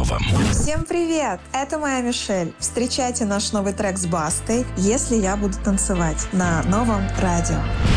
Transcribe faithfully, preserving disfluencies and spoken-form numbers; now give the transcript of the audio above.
новом. Всем привет! Это моя Мишель. Встречайте наш новый трек с Бастой «Если я буду танцевать» на Новом радио.